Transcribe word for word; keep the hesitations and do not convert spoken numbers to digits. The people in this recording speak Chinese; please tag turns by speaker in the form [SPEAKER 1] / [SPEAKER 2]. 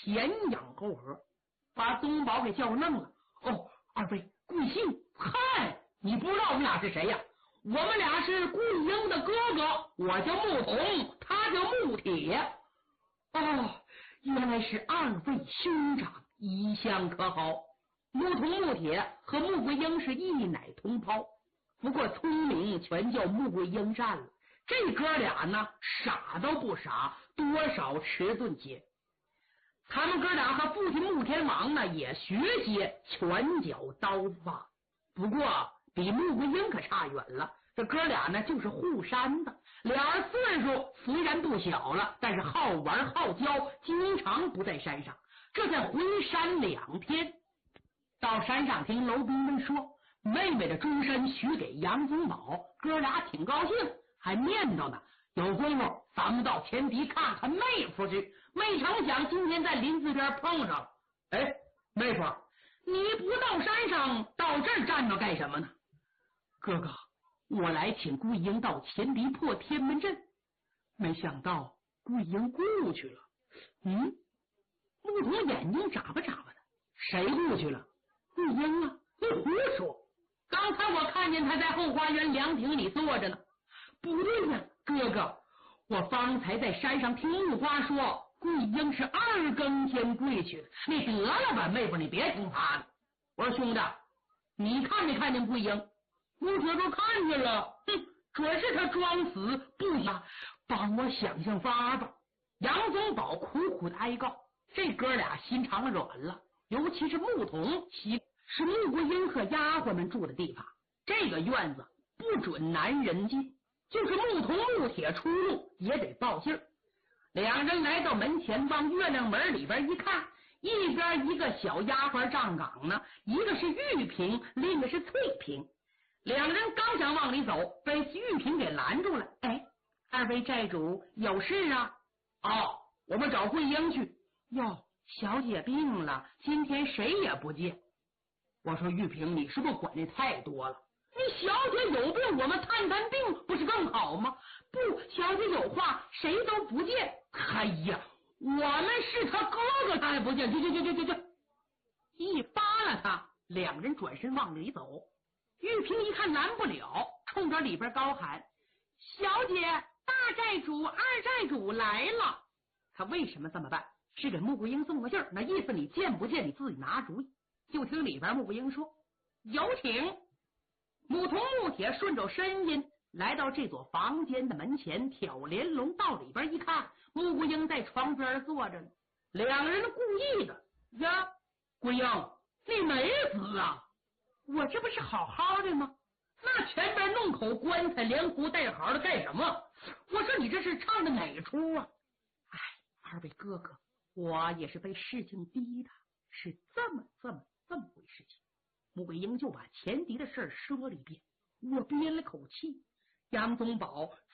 [SPEAKER 1] 前仰后合，把宗宝给叫愣了。哦，二位贵姓？嗨，你不知道我们俩是谁呀？我们俩是顾英的哥哥，我叫穆童，他叫穆铁。哦，原来是二位兄长，一向可好？穆童、穆铁和穆桂英是一奶同胞，不过聪明全叫穆桂英占了。这哥俩呢，傻都不傻，多少迟钝些。他们哥俩和父亲穆天王呢，也学些拳脚刀法，不过比穆桂英可差远了。这哥俩呢，就是护山的，俩人岁数虽然不小了，但是好玩好交，经常不在山上。这才回山两天，到山上听楼兵们说，妹妹的终身许给杨宗保，哥俩挺高兴，还念叨呢，有功夫咱们到前敌看看妹夫去。没成想今天在林子边碰上了。哎，妹夫，你不到山上，到这儿站着干什么呢？哥哥，我来请桂英到前敌破天门阵，没想到桂英过去了。嗯，穆童眼睛眨巴眨巴的，谁过去了？桂英啊，你胡说！刚才我看见他在后花园凉亭里坐着呢。不对呀，哥哥，我方才在山上听木瓜说桂英是二更天跪去的。你得了吧，妹夫，你别听他的。我说兄弟，你看没看见桂英？穆铁说看见了。哼，准是他装死不呀，帮我想想法吧。杨宗保苦苦的哀告，这哥俩心肠软了，尤其是穆童，是穆桂英和丫鬟们住的地方，这个院子不准男人进，就是穆童穆铁出入也得报信儿。两人来到门前，往月亮门里边一看，一边一个小丫鬟站岗呢，一个是玉萍，另一个是翠萍。两人刚想往里走，被玉萍给拦住了。哎，二位寨主有事啊？哦，我们找桂英去。哟，小姐病了，今天谁也不见。我说玉萍，你是不是管的太多了？你小姐有病，我们探探病不是更好吗？不，小姐有话，谁都不见。哎呀，我们是他哥哥，他也不见。去去去去去去！一扒拉他，两人转身往里走。玉萍一看拦不了，冲着里边高喊：小姐，大寨主、二寨主来了。他为什么这么办？是给穆桂英送个信儿，那意思你见不见你自己拿主意。就听里边穆桂英说：有请。穆童穆铁顺着声音来到这座房间的门前，挑帘笼到里边一看，穆桂英在床边坐着呢。两人故意的呀，桂英，你没死啊？我这不是好好的吗？那前边弄口棺材，连呼带嚎的干什么？我说你这是唱的哪出啊？哎，二位哥哥，我也是被事情逼的，是这么这么这么回事情。穆桂英就把前敌的事说了一遍。我憋了口气，杨宗保